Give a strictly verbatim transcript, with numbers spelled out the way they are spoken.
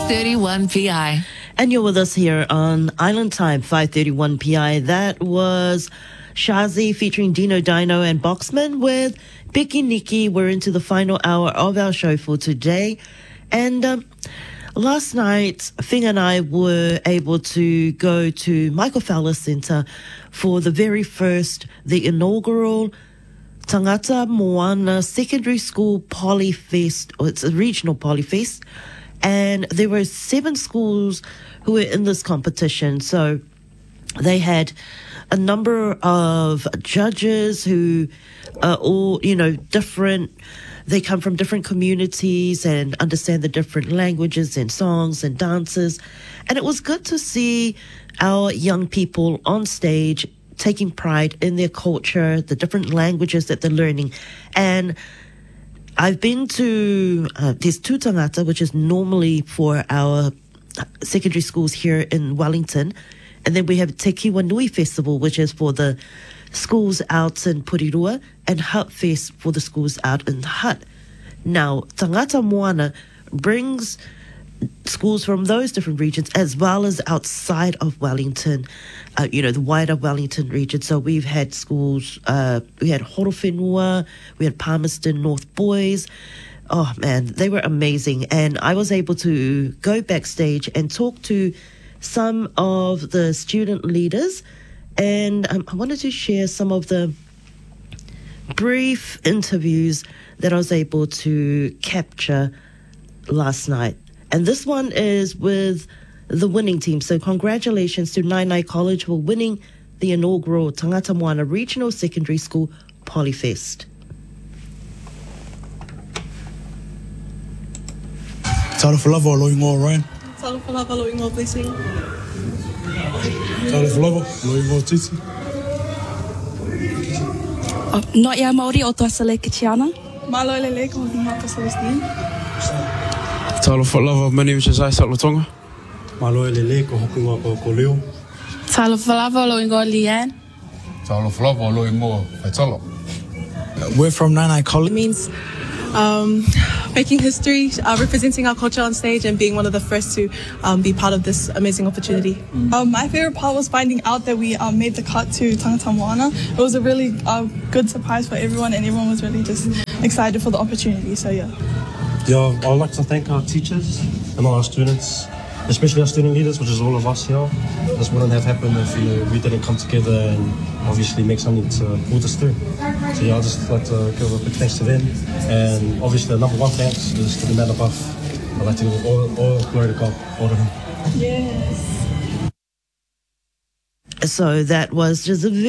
thirty-one P I. And you're with us here on Island Time, five thirty-one P I. That was Shazi featuring Dino Dino and Boxman with Becky Nikki. We're into the final hour of our show for today. And um, last night, Fing and I were able to go to Michael Fowler Centre for the very first, the inaugural Tangata Moana Secondary School Polyfest, or it's a regional Polyfest. And there were seven schools who were in this competition. So they had a number of judges who are all, you know, different. They come from different communities and understand the different languages and songs and dances. And it was good to see our young people on stage taking pride in their culture, the different languages that they're learning. And I've been to, uh, there's two tangata, which is normally for our secondary schools here in Wellington. And then we have Te Kiwanui Festival, which is for the schools out in Porirua, and Hut Fest for the schools out in Hut. Now, Tangata Moana brings schools from those different regions as well as outside of Wellington, uh, you know, the wider Wellington region. So we've had schools, uh, we had Horowhenua, we had Palmerston North Boys. Oh man, they were amazing. And I was able to go backstage and talk to some of the student leaders. And um, I wanted to share some of the brief interviews that I was able to capture last night. And this one is with the winning team. So congratulations to Nainai College for winning the inaugural Tangata Moana Regional Secondary School Polyfest. Talafalava lo ingo Ryan. Talafalava lo ingo Blessing. Talafalava lo ingo Titi. Not ya Maori o Tuasale Kitiana. Malo lele ko Himaka Celestine. Talafalava, my name is Isaiah Lotonga. Malo lele ko Hokunga ko ko Leo. Talafalava lo ingo Leanne. Talafalava lo ingo Faitalo. We're from Nainai College. It means um, making history, uh, representing our culture on stage, and being one of the first to um, be part of this amazing opportunity. Mm. Um, my favorite part was finding out that we um, made the cut to Tangata Moana. It was a really uh, good surprise for everyone, and everyone was really just excited for the opportunity. So yeah. Yeah, I'd like to thank our teachers and all our students, especially our student leaders, which is all of us here. This wouldn't have happened if, you know, we didn't come together and obviously make something to pull us through. So yeah, I'd just like to give a big thanks to them. And obviously the number one thanks is to the man above. I'd like to give all, all glory to God, all to him. Yes. So that was just a